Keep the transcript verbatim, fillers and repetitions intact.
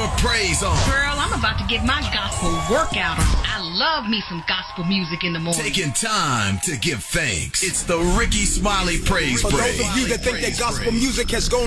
your praise on. Girl, I'm about to get my gospel workout on. I love me some gospel music in the morning. Taking time to give thanks. It's the Ricky Smiley Praise For Break. those of you that think that gospel music has gone